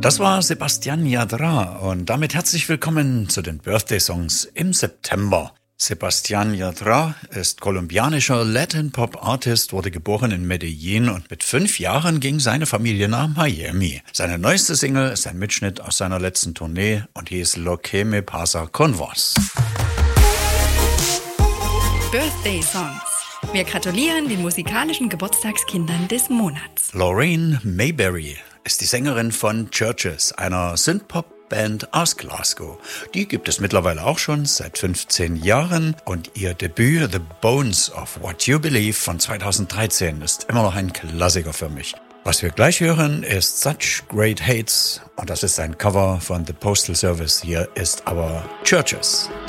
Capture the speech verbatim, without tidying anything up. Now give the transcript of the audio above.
Das war Sebastian Yadra und damit herzlich willkommen zu den Birthday-Songs im September. Sebastian Yadra ist kolumbianischer Latin-Pop-Artist, wurde geboren in Medellin und mit fünf Jahren ging seine Familie nach Miami. Seine neueste Single ist ein Mitschnitt aus seiner letzten Tournee und hieß Lo que me pasa con vos. Birthday Songs. Wir gratulieren den musikalischen Geburtstagskindern des Monats. Lorraine Mayberry ist die Sängerin von Churches, einer Synthpop-Band aus Glasgow. Die gibt es mittlerweile auch schon seit fünfzehn Jahren und ihr Debüt The Bones of What You Believe von zweitausenddreizehn ist immer noch ein Klassiker für mich. Was wir gleich hören, ist Such Great Hates und das ist ein Cover von The Postal Service. Hier ist aber Churches.